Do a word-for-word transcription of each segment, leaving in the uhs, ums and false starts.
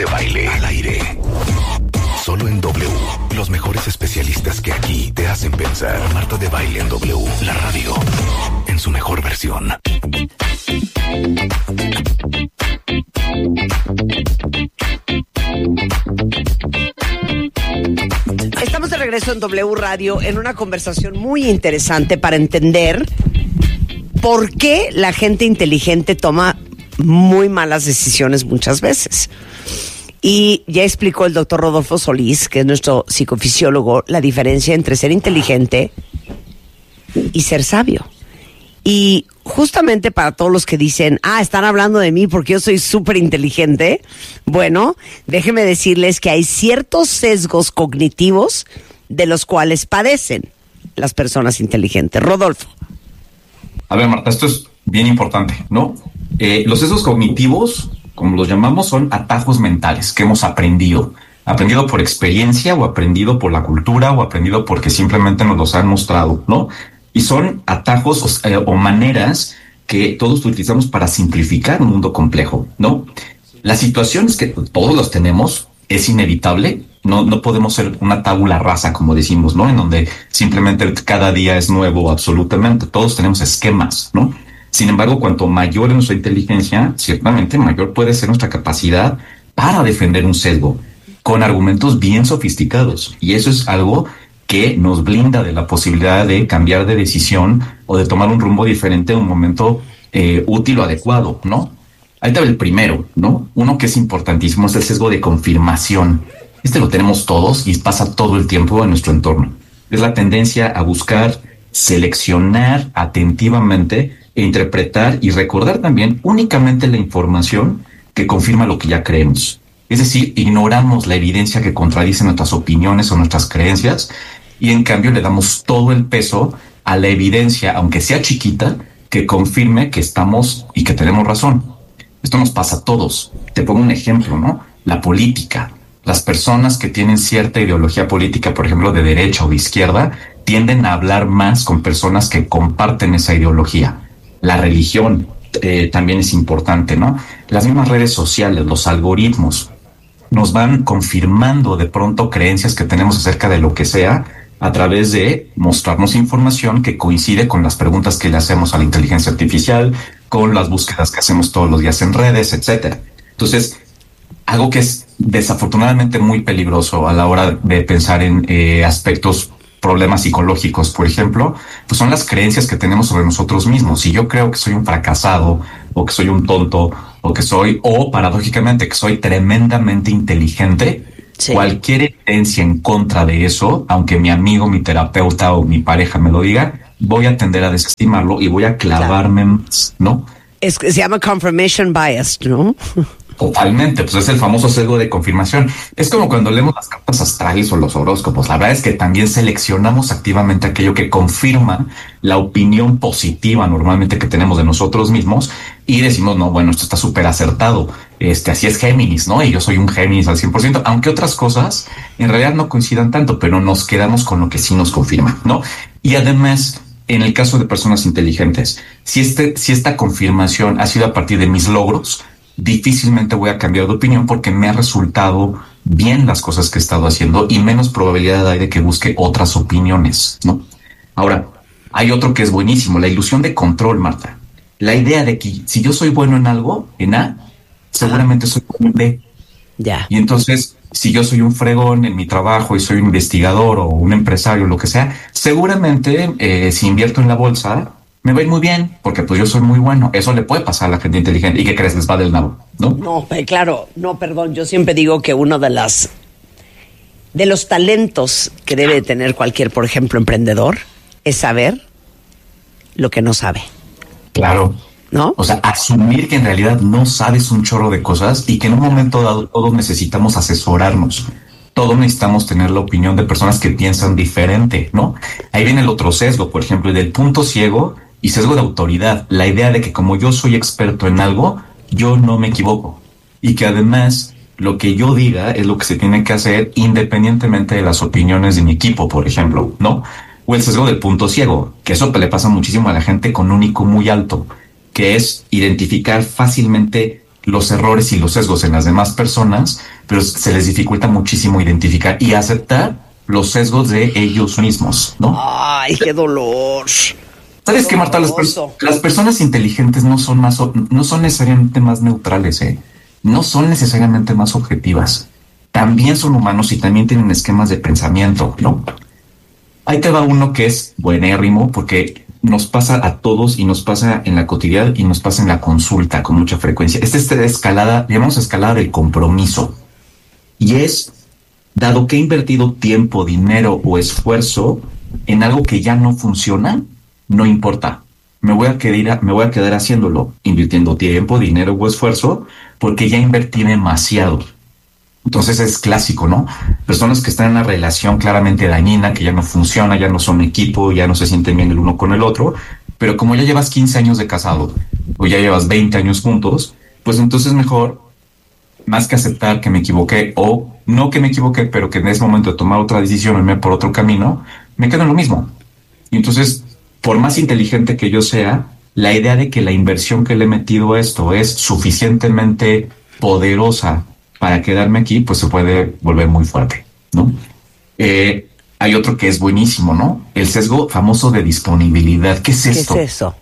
de Baile al aire. Solo en W. Los mejores especialistas que aquí te hacen pensar. Marta de Baile en W. La radio en su mejor versión. Estamos de regreso en W Radio en una conversación muy interesante para entender por qué la gente inteligente toma muy malas decisiones muchas veces. Y ya explicó el doctor Rodolfo Solís, que es nuestro psicofisiólogo, la diferencia entre ser inteligente y ser sabio. Y justamente para todos los que dicen, ah, están hablando de mí porque yo soy súper inteligente, bueno, déjenme decirles que hay ciertos sesgos cognitivos de los cuales padecen las personas inteligentes. Rodolfo. A ver, Marta, esto es bien importante, ¿no? Eh, los sesgos cognitivos, como los llamamos, son atajos mentales que hemos aprendido. Aprendido por experiencia o aprendido por la cultura o aprendido porque simplemente nos los han mostrado, ¿no? Y son atajos o, eh, o maneras que todos utilizamos para simplificar un mundo complejo, ¿no? Las situaciones que todos los tenemos es inevitable. No, no podemos ser una tabula rasa, como decimos, ¿no? En donde simplemente cada día es nuevo absolutamente. Todos tenemos esquemas, ¿no? Sin embargo, cuanto mayor es nuestra inteligencia, ciertamente mayor puede ser nuestra capacidad para defender un sesgo con argumentos bien sofisticados. Y eso es algo que nos blinda de la posibilidad de cambiar de decisión o de tomar un rumbo diferente en un momento eh, útil o adecuado, ¿no? Ahí está el primero, ¿no? Uno que es importantísimo es el sesgo de confirmación. Este lo tenemos todos y pasa todo el tiempo en nuestro entorno. Es la tendencia a buscar, seleccionar atentivamente e interpretar y recordar también únicamente la información que confirma lo que ya creemos. Es decir, ignoramos la evidencia que contradice nuestras opiniones o nuestras creencias y en cambio le damos todo el peso a la evidencia, aunque sea chiquita, que confirme que estamos y que tenemos razón. Esto nos pasa a todos. Te pongo un ejemplo, ¿no? La política. Las personas que tienen cierta ideología política, por ejemplo, de derecha o de izquierda, tienden a hablar más con personas que comparten esa ideología. La religión eh, también es importante, ¿no? Las mismas redes sociales, los algoritmos, nos van confirmando de pronto creencias que tenemos acerca de lo que sea a través de mostrarnos información que coincide con las preguntas que le hacemos a la inteligencia artificial, con las búsquedas que hacemos todos los días en redes, etcétera. Entonces, algo que es desafortunadamente muy peligroso a la hora de pensar en eh, aspectos, problemas psicológicos, por ejemplo, pues son las creencias que tenemos sobre nosotros mismos. Si yo creo que soy un fracasado, o que soy un tonto, o que soy, o paradójicamente, que soy tremendamente inteligente, sí, cualquier evidencia en contra de eso, aunque mi amigo, mi terapeuta o mi pareja me lo diga, voy a tender a desestimarlo y voy a clavarme más, ¿no? Es que se llama confirmation bias, ¿no? Totalmente, pues es el famoso sesgo de confirmación. Es como cuando leemos las cartas astrales o los horóscopos. La verdad es que también seleccionamos activamente aquello que confirma la opinión positiva normalmente que tenemos de nosotros mismos y decimos, no, bueno, esto está súper acertado. Este, así es Géminis, ¿no? Y yo soy un Géminis al cien por ciento, aunque otras cosas en realidad no coincidan tanto, pero nos quedamos con lo que sí nos confirma, ¿no? Y además, en el caso de personas inteligentes, si este, si esta confirmación ha sido a partir de mis logros, difícilmente voy a cambiar de opinión porque me ha resultado bien las cosas que he estado haciendo y menos probabilidad hay de que busque otras opiniones, ¿no? Ahora, hay otro que es buenísimo, la ilusión de control, Marta. La idea de que si yo soy bueno en algo, en A, seguramente soy bueno en B. Ya. Y entonces, si yo soy un fregón en mi trabajo y soy un investigador o un empresario, lo que sea, seguramente eh, si invierto en la bolsa, me va a ir muy bien, porque pues yo soy muy bueno. Eso le puede pasar a la gente inteligente. ¿Y qué crees? Les va del nabo, ¿no? No, claro, no, perdón. Yo siempre digo que uno de las de los talentos que debe tener cualquier, por ejemplo, emprendedor, es saber lo que no sabe. Claro. ¿No? O sea, asumir que en realidad no sabes un chorro de cosas y que en un momento dado todos necesitamos asesorarnos. Todos necesitamos tener la opinión de personas que piensan diferente, ¿no? Ahí viene el otro sesgo, por ejemplo, el del punto ciego y sesgo de autoridad. La idea de que como yo soy experto en algo, yo no me equivoco. Y que además lo que yo diga es lo que se tiene que hacer independientemente de las opiniones de mi equipo, por ejemplo, ¿no? O el sesgo del punto ciego, que eso le pasa muchísimo a la gente con un I Q muy alto, que es identificar fácilmente los errores y los sesgos en las demás personas, pero se les dificulta muchísimo identificar y aceptar los sesgos de ellos mismos, ¿no? Ay, qué dolor. ¿Sabes qué, Marta? Las, per las personas inteligentes no son más, no son necesariamente más neutrales, ¿eh? No son necesariamente más objetivas. También son humanos y también tienen esquemas de pensamiento, ¿no? Ahí te va uno que es buenérrimo porque nos pasa a todos y nos pasa en la cotidiana y nos pasa en la consulta con mucha frecuencia. Esta es la escalada, llamamos escalada del compromiso. Y es, dado que he invertido tiempo, dinero o esfuerzo en algo que ya no funciona, no importa. Me voy a quedar, me voy a quedar haciéndolo, invirtiendo tiempo, dinero o esfuerzo, porque ya invertí demasiado. Entonces es clásico, ¿no? Personas que están en una relación claramente dañina, que ya no funciona, ya no son equipo, ya no se sienten bien el uno con el otro, pero como ya llevas quince años de casado o ya llevas veinte años juntos, pues entonces mejor, más que aceptar que me equivoqué o no que me equivoqué, pero que en ese momento de tomar otra decisión o irme por otro camino, me quedo en lo mismo. Y entonces, por más inteligente que yo sea, la idea de que la inversión que le he metido a esto es suficientemente poderosa para quedarme aquí, pues se puede volver muy fuerte, ¿no? Eh, hay otro que es buenísimo, ¿no? El sesgo famoso de disponibilidad. ¿Qué es esto? ¿Qué es eso?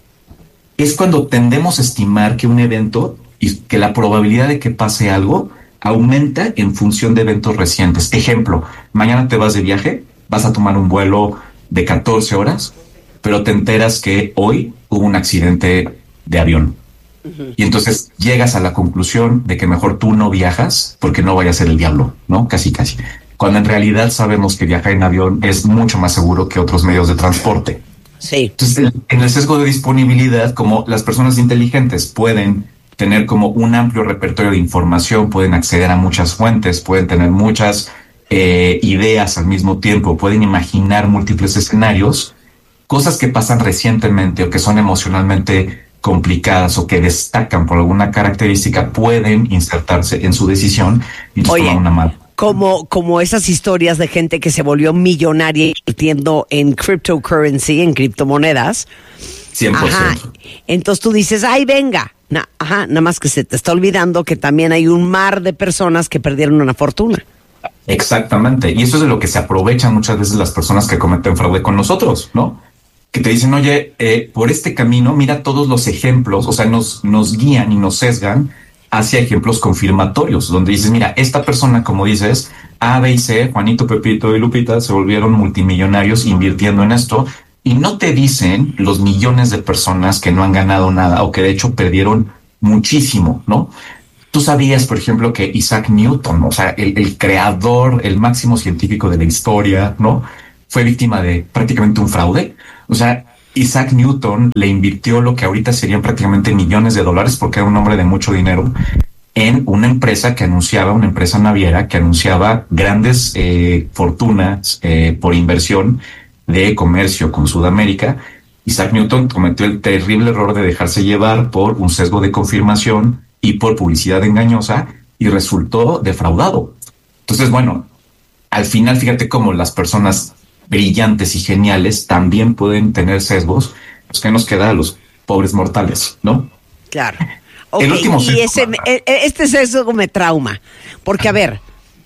Es cuando tendemos a estimar que un evento y que la probabilidad de que pase algo aumenta en función de eventos recientes. Ejemplo, mañana te vas de viaje, vas a tomar un vuelo de catorce horas, pero te enteras que hoy hubo un accidente de avión. Y entonces llegas a la conclusión de que mejor tú no viajas porque no vaya a ser el diablo, ¿no? Casi, casi. Cuando en realidad sabemos que viajar en avión es mucho más seguro que otros medios de transporte. Sí. Entonces, en el sesgo de disponibilidad, como las personas inteligentes pueden tener como un amplio repertorio de información, pueden acceder a muchas fuentes, pueden tener muchas eh, ideas al mismo tiempo, pueden imaginar múltiples escenarios, cosas que pasan recientemente o que son emocionalmente complicadas o que destacan por alguna característica pueden insertarse en su decisión y tomar una mala. Como, como esas historias de gente que se volvió millonaria invirtiendo en cryptocurrency, en criptomonedas. cien por ciento. Ajá. Entonces tú dices, ay, venga. Na, ajá, nada más que se te está olvidando que también hay un mar de personas que perdieron una fortuna. Exactamente. Y eso es de lo que se aprovechan muchas veces las personas que cometen fraude con nosotros, ¿no? Que te dicen, oye, eh, por este camino, mira todos los ejemplos, o sea, nos, nos guían y nos sesgan hacia ejemplos confirmatorios, donde dices, mira, esta persona, como dices, A, B y C, Juanito, Pepito y Lupita, se volvieron multimillonarios invirtiendo en esto, y no te dicen los millones de personas que no han ganado nada, o que de hecho perdieron muchísimo, ¿no? Tú sabías, por ejemplo, que Isaac Newton, o sea, el, el creador, el máximo científico de la historia, ¿no? Fue víctima de prácticamente un fraude. O sea, Isaac Newton le invirtió lo que ahorita serían prácticamente millones de dólares, porque era un hombre de mucho dinero, en una empresa que anunciaba, una empresa naviera que anunciaba grandes eh, fortunas eh, por inversión de comercio con Sudamérica. Isaac Newton cometió el terrible error de dejarse llevar por un sesgo de confirmación y por publicidad engañosa y resultó defraudado. Entonces, bueno, al final fíjate cómo las personas brillantes y geniales también pueden tener sesgos, pues que nos queda a los pobres mortales, ¿no? Claro. Okay, el último y ese, este sesgo me trauma, porque a ver,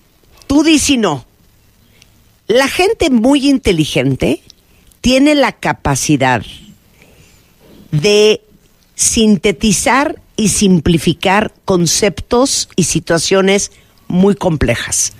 tú dices no. La gente muy inteligente tiene la capacidad de sintetizar y simplificar conceptos y situaciones muy complejas.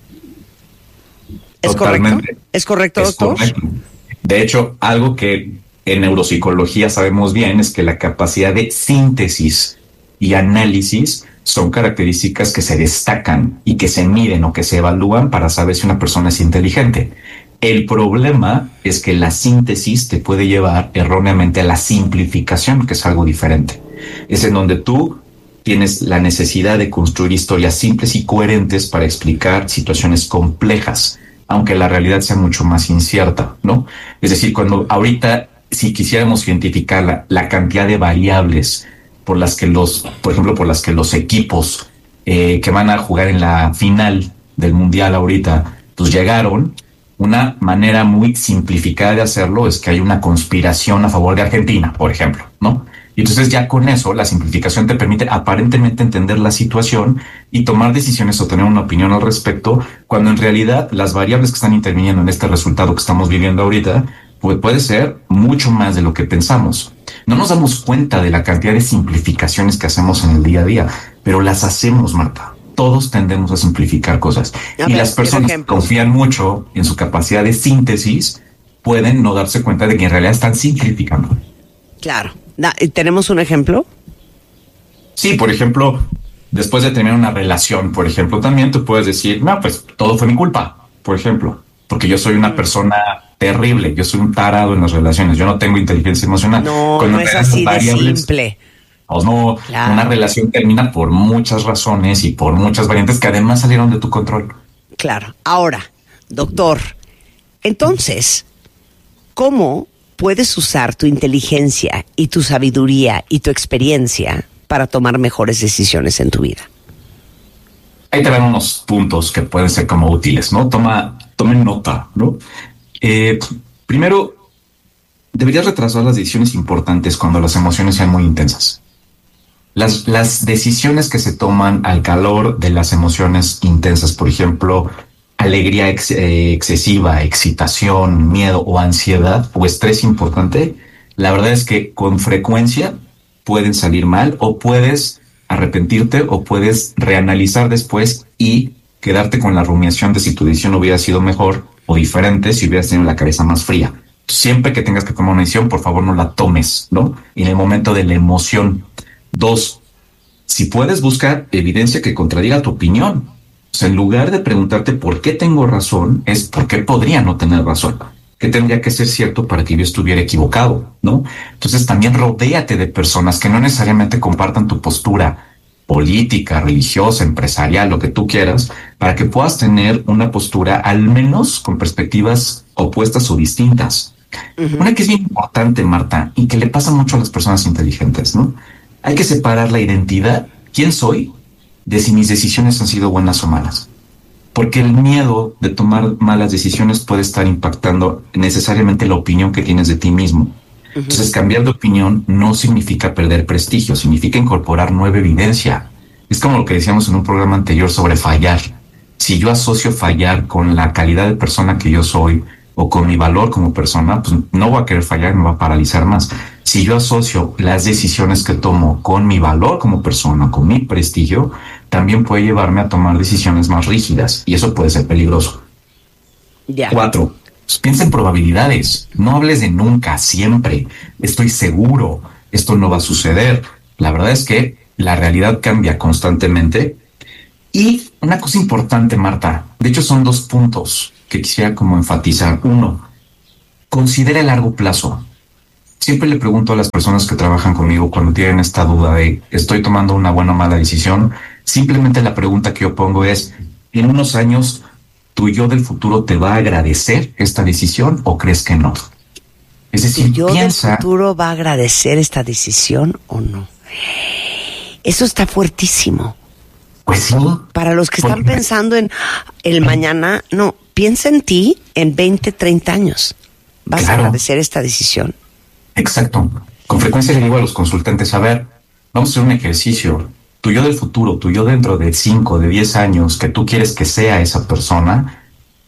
¿Es Totalmente. correcto? ¿Es correcto, Es doctor? correcto. De hecho, algo que en neuropsicología sabemos bien es que la capacidad de síntesis y análisis son características que se destacan y que se miden o que se evalúan para saber si una persona es inteligente. El problema es que la síntesis te puede llevar erróneamente a la simplificación, que es algo diferente. Es en donde tú tienes la necesidad de construir historias simples y coherentes para explicar situaciones complejas, aunque la realidad sea mucho más incierta, ¿no? Es decir, cuando ahorita, si quisiéramos identificar la, la cantidad de variables por las que los, por ejemplo, por las que los equipos eh, que van a jugar en la final del Mundial ahorita, pues llegaron, una manera muy simplificada de hacerlo es que hay una conspiración a favor de Argentina, por ejemplo, ¿no? Y entonces ya con eso, la simplificación te permite aparentemente entender la situación y tomar decisiones o tener una opinión al respecto, cuando en realidad las variables que están interviniendo en este resultado que estamos viviendo ahorita, pues puede ser mucho más de lo que pensamos. No nos damos cuenta de la cantidad de simplificaciones que hacemos en el día a día, pero las hacemos, Marta. Todos tendemos a simplificar cosas. A y ver, las personas que confían mucho en su capacidad de síntesis pueden no darse cuenta de que en realidad están simplificando. Claro. ¿Tenemos un ejemplo? Sí, por ejemplo, después de terminar una relación, por ejemplo, también tú puedes decir, no, pues todo fue mi culpa, por ejemplo, porque yo soy una mm. persona terrible, yo soy un tarado en las relaciones, yo no tengo inteligencia emocional. No, Cuando no es así de simple. Pues no, claro. Una relación termina por muchas razones y por muchas variantes que además salieron de tu control. Claro. Ahora, doctor, entonces, ¿cómo puedes usar tu inteligencia y tu sabiduría y tu experiencia para tomar mejores decisiones en tu vida? Ahí te dan unos puntos que pueden ser como útiles, ¿no? Toma, tomen nota, ¿no? Eh, primero, deberías retrasar las decisiones importantes cuando las emociones sean muy intensas. Las, las decisiones que se toman al calor de las emociones intensas, por ejemplo, alegría ex, eh, excesiva, excitación, miedo o ansiedad o estrés importante, la verdad es que con frecuencia pueden salir mal o puedes arrepentirte o puedes reanalizar después y quedarte con la rumiación de si tu decisión hubiera sido mejor o diferente si hubieras tenido la cabeza más fría. Siempre que tengas que tomar una decisión, por favor no la tomes, ¿no? En el momento de la emoción. Dos, si puedes buscar evidencia que contradiga tu opinión. O sea, en lugar de preguntarte por qué tengo razón, es por qué podría no tener razón. ¿Qué tendría que ser cierto para que yo estuviera equivocado? ¿No? Entonces también rodéate de personas que no necesariamente compartan tu postura política, religiosa, empresarial, lo que tú quieras, para que puedas tener una postura al menos con perspectivas opuestas o distintas. Uh-huh. Una que es bien importante, Marta, y que le pasa mucho a las personas inteligentes, ¿no? Hay que separar la identidad, quién soy, de si mis decisiones han sido buenas o malas. Porque el miedo de tomar malas decisiones puede estar impactando necesariamente la opinión que tienes de ti mismo. Uh-huh. Entonces, cambiar de opinión no significa perder prestigio, significa incorporar nueva evidencia. Es como lo que decíamos en un programa anterior sobre fallar. Si yo asocio fallar con la calidad de persona que yo soy o con mi valor como persona, pues no voy a querer fallar, me va a paralizar más. Si yo asocio las decisiones que tomo con mi valor como persona, con mi prestigio, también puede llevarme a tomar decisiones más rígidas y eso puede ser peligroso. Yeah. Cuatro, pues piensa en probabilidades. No hables de nunca, siempre. Estoy seguro, esto no va a suceder. La verdad es que la realidad cambia constantemente. Y una cosa importante, Marta, de hecho son dos puntos que quisiera como enfatizar. Uno, considera el largo plazo. Siempre le pregunto a las personas que trabajan conmigo cuando tienen esta duda de estoy tomando una buena o mala decisión, simplemente la pregunta que yo pongo es, ¿en unos años tu yo del futuro te va a agradecer esta decisión o crees que no? Es decir, ¿tu yo piensa, del futuro va a agradecer esta decisión o no? Eso está fuertísimo. Pues sí. Para los que están porque... pensando en el mañana, no, piensa en ti en veinte, treinta años. ¿Vas claro. a agradecer esta decisión? Exacto. Con frecuencia le digo a los consultantes, a ver, vamos a hacer un ejercicio. Tu yo del futuro, tu yo dentro de cinco, de diez años, que tú quieres que sea esa persona,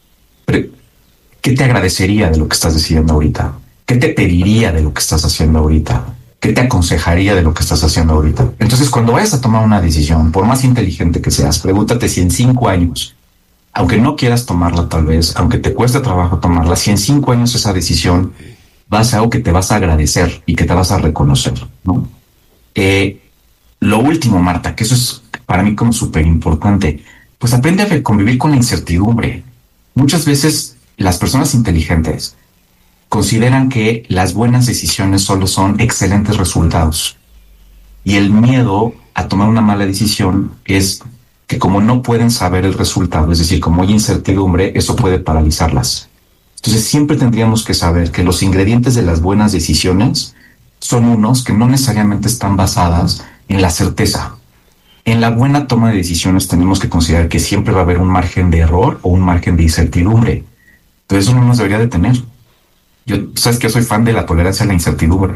¿qué te agradecería de lo que estás decidiendo ahorita? ¿Qué te pediría de lo que estás haciendo ahorita? ¿Qué te aconsejaría de lo que estás haciendo ahorita? Entonces, cuando vayas a tomar una decisión, por más inteligente que seas, pregúntate si en cinco años, aunque no quieras tomarla tal vez, aunque te cueste trabajo tomarla, si en cinco años esa decisión va a ser algo que te vas a agradecer y que te vas a reconocer, ¿no? Eh, lo último, Marta, que eso es para mí como súper importante, pues aprende a convivir con la incertidumbre. Muchas veces las personas inteligentes consideran que las buenas decisiones solo son excelentes resultados. Y el miedo a tomar una mala decisión es que como no pueden saber el resultado, es decir, como hay incertidumbre, eso puede paralizarlas. Entonces siempre tendríamos que saber que los ingredientes de las buenas decisiones son unos que no necesariamente están basadas en la certeza. En la buena toma de decisiones tenemos que considerar que siempre va a haber un margen de error o un margen de incertidumbre. Entonces eso no nos debería de tener. Yo, sabes que yo soy fan de la tolerancia a la incertidumbre.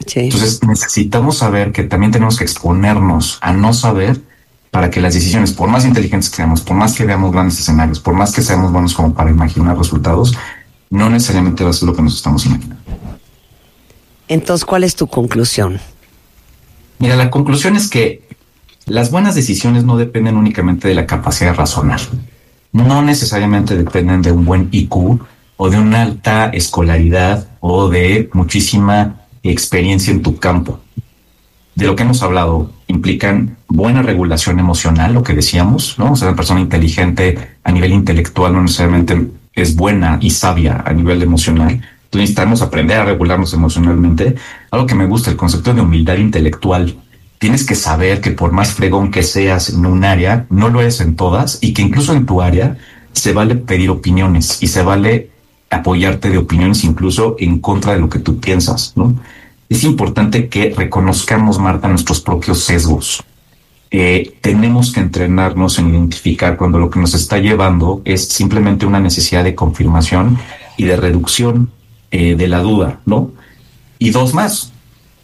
Sí. Entonces necesitamos saber que también tenemos que exponernos a no saber para que las decisiones, por más inteligentes que seamos, por más que veamos grandes escenarios, por más que seamos buenos como para imaginar resultados, no necesariamente va a ser lo que nos estamos imaginando. Entonces, ¿cuál es tu conclusión? Mira, la conclusión es que las buenas decisiones no dependen únicamente de la capacidad de razonar. No necesariamente dependen de un buen I Q o de una alta escolaridad o de muchísima experiencia en tu campo. De lo que hemos hablado, implican buena regulación emocional, lo que decíamos, ¿no? O sea, una persona inteligente a nivel intelectual no necesariamente es buena y sabia a nivel emocional. Entonces necesitamos aprender a regularnos emocionalmente. Algo que me gusta, el concepto de humildad intelectual. Tienes que saber que por más fregón que seas en un área, no lo eres en todas, y que incluso en tu área se vale pedir opiniones y se vale apoyarte de opiniones incluso en contra de lo que tú piensas, ¿no? Es importante que reconozcamos, Marta, nuestros propios sesgos. Eh, tenemos que entrenarnos en identificar cuando lo que nos está llevando es simplemente una necesidad de confirmación y de reducción eh, de la duda, ¿no? Y dos más.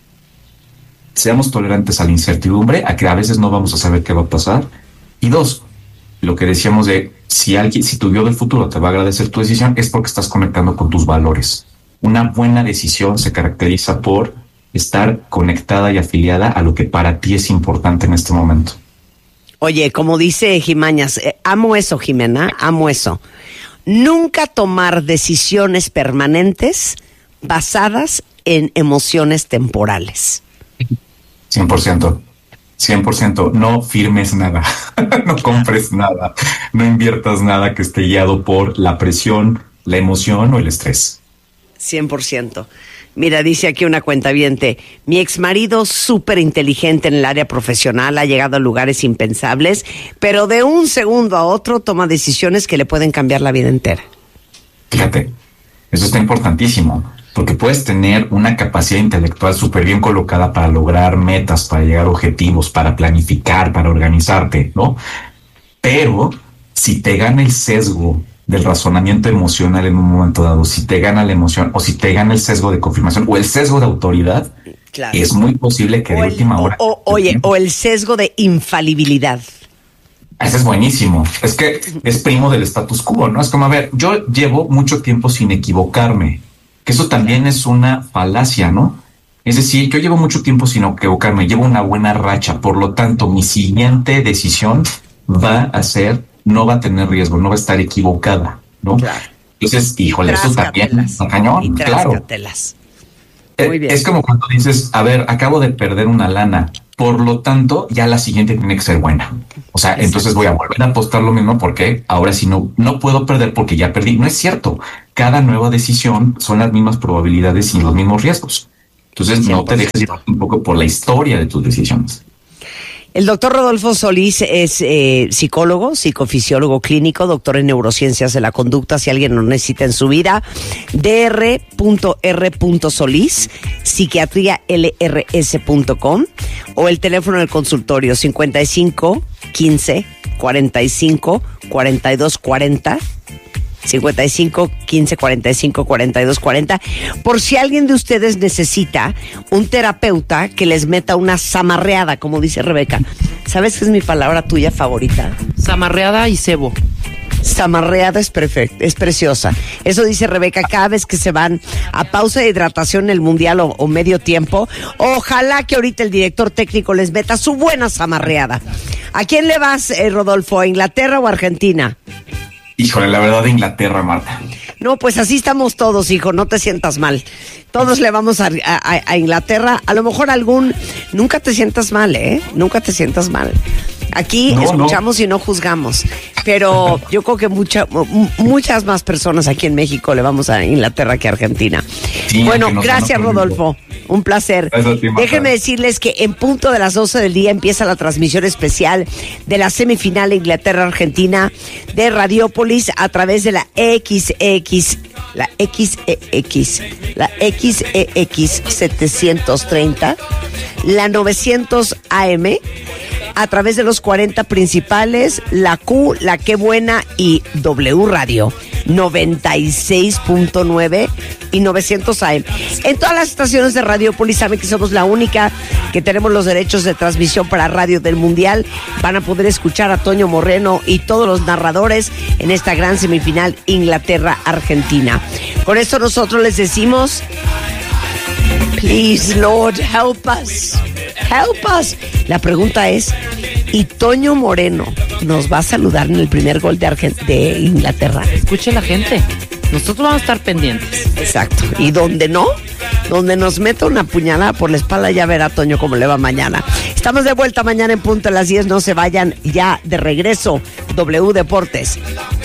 Seamos tolerantes a la incertidumbre, a que a veces no vamos a saber qué va a pasar. Y dos, lo que decíamos de si alguien, si tu yo del futuro te va a agradecer tu decisión, es porque estás conectando con tus valores. Una buena decisión se caracteriza por estar conectada y afiliada a lo que para ti es importante en este momento. Oye, como dice Jimañas, eh, amo eso, Jimena, amo eso. Nunca tomar decisiones permanentes basadas en emociones temporales. cien por ciento. cien por ciento. No firmes nada. No compres nada. No inviertas nada que esté guiado por la presión, la emoción o el estrés. cien por ciento. Mira, dice aquí una cuentaviente, mi exmarido súper inteligente en el área profesional, ha llegado a lugares impensables, pero de un segundo a otro toma decisiones que le pueden cambiar la vida entera. Fíjate, eso está importantísimo, porque puedes tener una capacidad intelectual súper bien colocada para lograr metas, para llegar a objetivos, para planificar, para organizarte, ¿no? Pero si te gana el sesgo del razonamiento emocional en un momento dado, si te gana la emoción o si te gana el sesgo de confirmación o el sesgo de autoridad, claro, es muy posible que o de el, última hora... O, o, oye, o el sesgo de infalibilidad. Ese es buenísimo. Es que es primo del status quo, ¿no? Es como, a ver, yo llevo mucho tiempo sin equivocarme, que eso también es una falacia, ¿no? Es decir, yo llevo mucho tiempo sin equivocarme, llevo una buena racha, por lo tanto, mi siguiente decisión va a ser... no va a tener riesgo, no va a estar equivocada, ¿no? Claro. Entonces, híjole, eso también es cañón, claro. Muy bien. Es como cuando dices, a ver, acabo de perder una lana, por lo tanto, ya la siguiente tiene que ser buena. O sea, exacto, entonces voy a volver a apostar lo mismo porque ahora sí no, no puedo perder porque ya perdí. No es cierto. Cada nueva decisión son las mismas probabilidades y los mismos riesgos. Entonces, cien por ciento. No te dejes llevar un poco por la historia de tus decisiones. El doctor Rodolfo Solís es eh, psicólogo, psicofisiólogo clínico, doctor en neurociencias de la conducta, si alguien lo necesita en su vida. D R R Solís, psiquiatría L R S punto com, o el teléfono del consultorio cincuenta y cinco, quince, cuarenta y cinco, cuarenta y dos cuarenta. cincuenta y cinco, quince, cuarenta y cinco, cuarenta y dos cuarenta, por si alguien de ustedes necesita un terapeuta que les meta una zamarreada, como dice Rebeca. ¿Sabes qué es mi palabra tuya favorita? Zamarreada y cebo. Zamarreada es perfecta, es preciosa. Eso dice Rebeca cada vez que se van a pausa de hidratación en el mundial o, o medio tiempo. Ojalá que ahorita el director técnico les meta su buena zamarreada. ¿A quién le vas, eh, Rodolfo? ¿A Inglaterra o Argentina? Híjole, la verdad de Inglaterra, Marta. No, pues así estamos todos, hijo, no te sientas mal. Todos le vamos a, a, a Inglaterra. A lo mejor algún... Nunca te sientas mal, ¿eh? Nunca te sientas mal. Aquí no, escuchamos no. y no juzgamos. Pero yo creo que mucha, muchas más personas aquí en México le vamos a Inglaterra que a Argentina. Sí, bueno, gracias, Rodolfo. Un placer. Déjenme decirles que en punto de las doce del día empieza la transmisión especial de la semifinal Inglaterra-Argentina de Radiópolis a través de la X X, la X E X, la X E X setecientos treinta, la novecientos A M, a través de los cuarenta principales, la Q, la Qué Buena y W Radio noventa y seis punto nueve y novecientos A M. En todas las estaciones de Radiopolis, saben que somos la única que tenemos los derechos de transmisión para Radio del Mundial. Van a poder escuchar a Toño Moreno y todos los narradores en esta gran semifinal Inglaterra-Argentina. Con esto nosotros les decimos: please, Lord, help us. Help us. La pregunta es, ¿y Toño Moreno nos va a saludar en el primer gol de, Argent- de Inglaterra? Escuche la gente. Nosotros vamos a estar pendientes. Exacto. Y donde no, donde nos meta una puñalada por la espalda, ya verá Toño cómo le va mañana. Estamos de vuelta mañana en punto a las diez. No se vayan, ya de regreso. W Deportes.